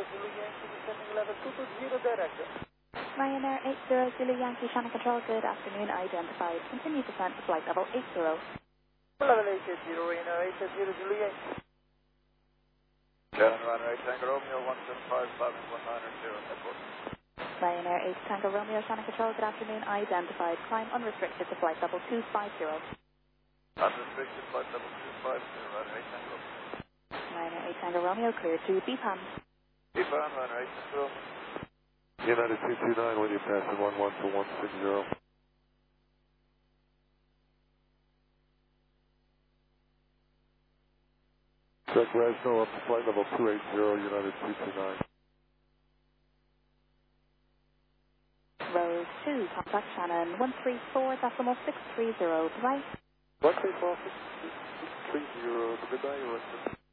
Zulu Yankee, descending level 220 direction. Ryanair 80 Zulu Yankee, channel control, good afternoon, identified. Continue descent to flight level 80. Level 80, Ryanair 80 Zulu Yankee. Shannon, Ryanair 8 Tango Romeo, 175, 519 airport. Ryanair 8 Tango Romeo, channel control, good afternoon, identified. Climb unrestricted to flight level 250. Unrestricted flight level 250, Ryanair 8 Tango Romeo. Ryanair 8 Tango Romeo, clear to BPAM. BPAM, Ryanair 8 Tango Romeo. United 229, when you pass in 11 for 160. Check Resno up to flight level 280, United 229. Rose 2, contact Shannon 134.630, right? 134.630, goodbye,